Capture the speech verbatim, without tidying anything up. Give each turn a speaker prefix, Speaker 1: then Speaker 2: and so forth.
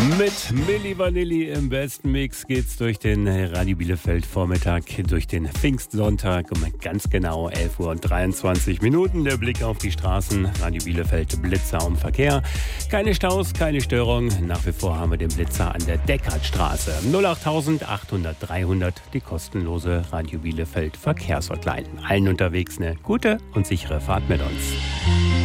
Speaker 1: Mit Milli Vanilli im besten Mix geht's durch den Radio Bielefeld Vormittag, durch den Pfingstsonntag um ganz genau elf Uhr und dreiundzwanzig Minuten. Der Blick auf die Straßen, Radio Bielefeld Blitzer um Verkehr. Keine Staus, keine Störung. Nach wie vor haben wir den Blitzer an der Deckertstraße. null acht achthundert dreihundert, die kostenlose Radio Bielefeld Verkehrshotline. Allen unterwegs eine gute und sichere Fahrt mit uns.